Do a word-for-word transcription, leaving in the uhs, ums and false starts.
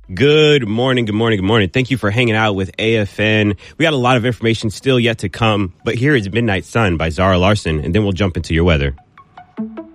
Good morning, good morning, good morning. Thank you for hanging out with A F N. We got a lot of information still yet to come, but here is Midnight Sun by Zara Larsson, and then we'll jump into your weather.